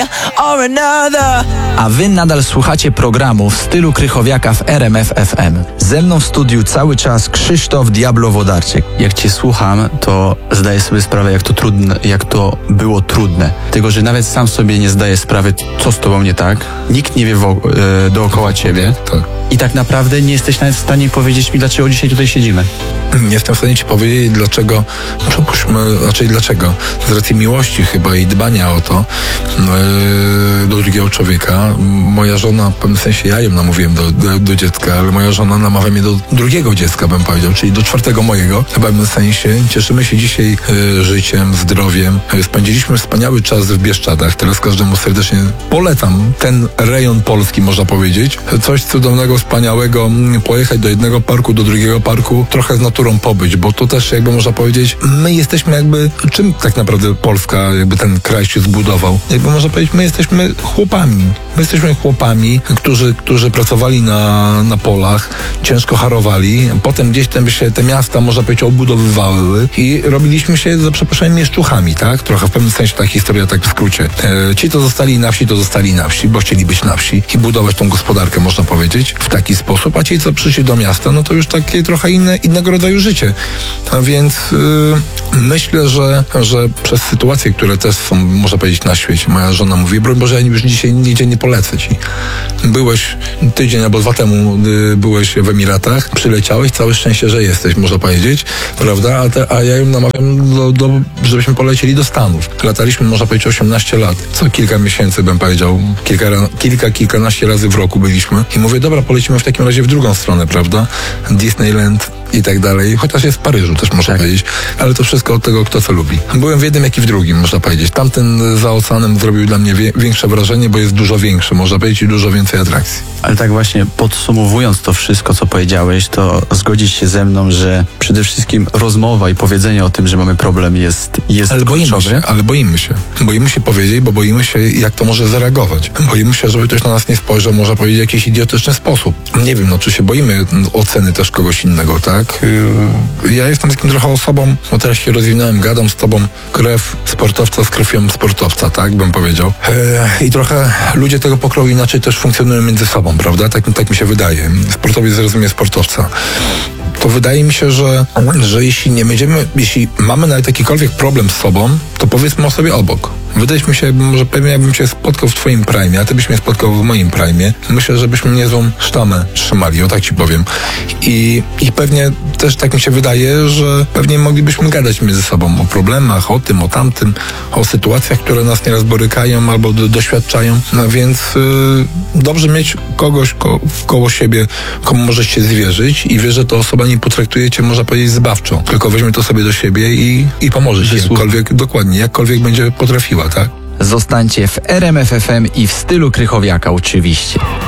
or another. A wy nadal słuchacie programu w stylu Krychowiaka w RMF FM. Ze mną w studiu cały czas Krzysztof Diablo-Wodarczyk. Jak cię słucham, to zdaję sobie sprawę, jak to było trudne. Tego, że nawet sam sobie nie zdaję sprawy, co z tobą nie tak. Nikt nie wie dookoła ciebie. Tak. I tak naprawdę nie jesteś nawet w stanie powiedzieć mi, dlaczego dzisiaj tutaj siedzimy. Nie jestem w stanie ci powiedzieć, dlaczego. Dlaczego. Z racji miłości chyba i dbania o to do drugiego człowieka. Moja żona, w pewnym sensie ja ją namówiłem do dziecka, ale moja żona namawia mnie do drugiego dziecka, bym powiedział, czyli do czwartego mojego. W pewnym sensie cieszymy się dzisiaj życiem, zdrowiem. Spędziliśmy wspaniały czas w Bieszczadach. Teraz każdemu serdecznie polecam ten rejon Polski, można powiedzieć. Coś cudownego, wspaniałego. Pojechać do jednego parku, do drugiego parku, trochę z naturą pobyć, bo to też jakby można powiedzieć, my jesteśmy jakby, czym tak naprawdę Polska, jakby ten kraj się zbudował? Jakby można powiedzieć, my jesteśmy chłopami. My jesteśmy chłopami, którzy pracowali na polach, ciężko harowali, potem gdzieś tam się te miasta, można powiedzieć, obudowywały i robiliśmy się, za przeproszeniem, mieszczuchami, tak? Trochę w pewnym sensie ta historia, tak w skrócie. Ci, co zostali na wsi, to zostali na wsi, bo chcieli być na wsi i budować tą gospodarkę, można powiedzieć, w taki sposób, a ci, co przyszli do miasta, no to już takie trochę innego rodzaju życie. A więc myślę, że przez sytuacje, które też są, można powiedzieć, na świecie, moja żona mówi, broń Boże, ja już dzisiaj nigdzie nie polecę ci. Byłeś tydzień albo 2 temu, byłeś w Emiratach, przyleciałeś, całe szczęście, że jesteś, można powiedzieć, prawda? A ja ją namawiam, żebyśmy polecieli do Stanów. Lataliśmy, można powiedzieć, 18 lat. Co kilka miesięcy, bym powiedział, kilkanaście razy w roku byliśmy i mówię, dobra, polecimy w takim razie w drugą stronę, prawda? Disneyland i tak dalej, chociaż jest w Paryżu, też można powiedzieć, ale to wszystko od tego, kto co lubi. Byłem w jednym, jak i w drugim, można powiedzieć. Tamten za oceanem zrobił dla mnie większe wrażenie, bo jest dużo większy, można powiedzieć, i dużo więcej atrakcji. Ale tak właśnie podsumowując to wszystko, co powiedziałeś, to zgodzisz się ze mną, że przede wszystkim rozmowa i powiedzenie o tym, że mamy problem jest ale boimy się. Boimy się powiedzieć, bo boimy się, jak to może zareagować. Boimy się, żeby ktoś na nas nie spojrzał, można powiedzieć, w jakiś idiotyczny sposób. Nie wiem, czy się boimy oceny też kogoś innego, tak? Ja jestem takim trochę osobą, bo teraz się rozwinąłem, gadam z tobą, krew sportowca z krwią sportowca, tak bym powiedział. I trochę ludzie tego pokroju inaczej też funkcjonują między sobą, prawda? Tak mi się wydaje. Sportowiec zrozumie sportowca. To wydaje mi się, że jeśli mamy nawet jakikolwiek problem z sobą, to powiedzmy o sobie obok. Wydaje mi się, może pewnie jakbym cię spotkał w twoim prime, a ty byś mnie spotkał w moim prime, myślę, że byśmy niezłą sztamę trzymali, o tak ci powiem. I pewnie też tak mi się wydaje, że pewnie moglibyśmy gadać między sobą o problemach, o tym, o tamtym, o sytuacjach, które nas nieraz borykają albo doświadczają. No więc dobrze mieć kogoś koło siebie, komu możesz się zwierzyć i wiesz, że ta osoba nie potraktuje cię, można powiedzieć, zbawczo, tylko weźmie to sobie do siebie i pomoże ci jakkolwiek będzie potrafiła, tak? Zostańcie w RMF FM i w stylu Krychowiaka oczywiście.